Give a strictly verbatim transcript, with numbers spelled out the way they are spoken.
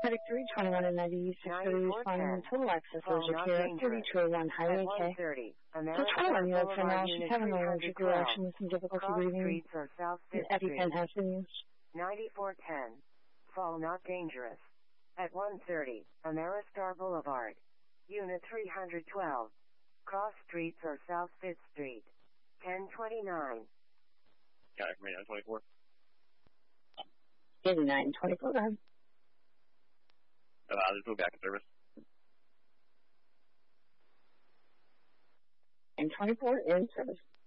Pacific three twenty-one and ninety-six thirty responding to total access allergic here at thirty-two oh one Highway K. So twenty-one units for now, she's having an allergic reaction with some difficulty breathing. An EpiPen has been used. ninety-four ten, fall not dangerous. At one thirty, Ameristar Boulevard. Unit three twelve. Cross Streets or South fifth Street. ten twenty-nine. Yeah, eighty-nine twenty-four. eighty-nine twenty-four, go ahead. Uh, there's no back in service. And twenty-four in service.